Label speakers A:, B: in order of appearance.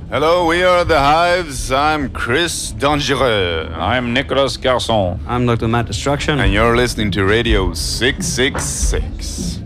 A: Hello, we are the Hives. I'm Chris Dangereux.
B: I'm Nicolas Garçon.
C: I'm Dr. Matt Destruction.
A: And you're listening to Radio 666.